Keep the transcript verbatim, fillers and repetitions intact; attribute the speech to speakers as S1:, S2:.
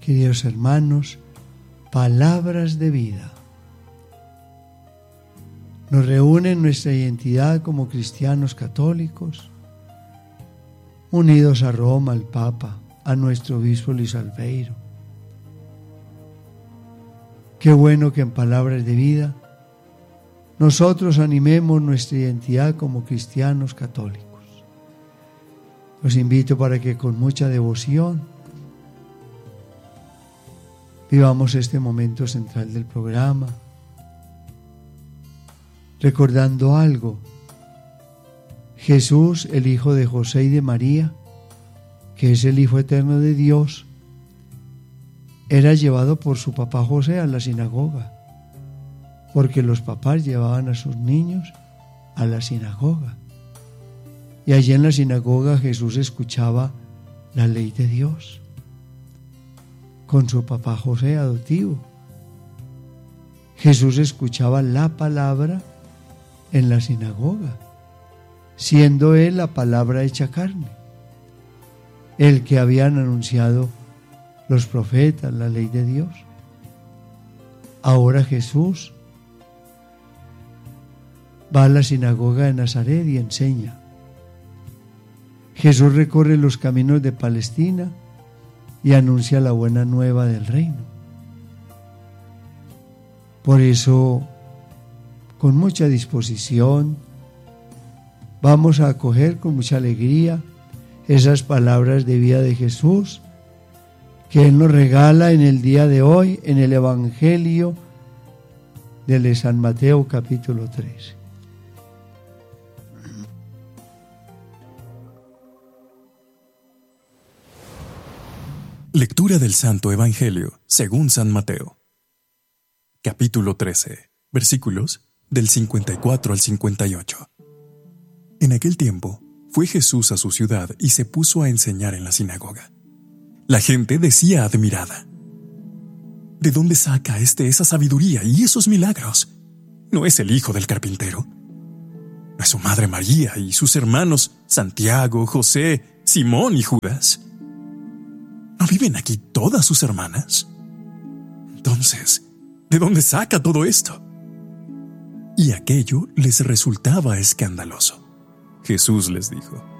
S1: Queridos hermanos, palabras de vida. Nos reúne nuestra identidad como cristianos católicos, unidos a Roma, al Papa, a nuestro obispo Luis Albeiro. Qué bueno que en palabras de vida nosotros animemos nuestra identidad como cristianos católicos. Los invito para que con mucha devoción vivamos este momento central del programa, recordando algo. Jesús, el hijo de José y de María, que es el Hijo eterno de Dios, era llevado por su papá José a la sinagoga, porque los papás llevaban a sus niños a la sinagoga. Y allí en la sinagoga Jesús escuchaba la ley de Dios con su papá José adoptivo. Jesús escuchaba la palabra en la sinagoga, siendo él la palabra hecha carne, el que habían anunciado los profetas, la ley de Dios. Ahora Jesús va a la sinagoga de Nazaret y enseña. Jesús recorre los caminos de Palestina y anuncia la buena nueva del reino. Por eso, con mucha disposición, vamos a acoger con mucha alegría esas palabras de vida de Jesús que Él nos regala en el día de hoy en el Evangelio de San Mateo capítulo trece.
S2: Lectura del Santo Evangelio según San Mateo. Capítulo trece, versículos del cincuenta y cuatro al cincuenta y ocho. En aquel tiempo fue Jesús a su ciudad y se puso a enseñar en la sinagoga. La gente decía admirada: ¿de dónde saca éste esa sabiduría y esos milagros? ¿No es el hijo del carpintero? ¿No es su madre María y sus hermanos Santiago, José, Simón y Judas? ¿No viven aquí todas sus hermanas? Entonces, ¿de dónde saca todo esto? Y aquello les resultaba escandaloso. Jesús les dijo: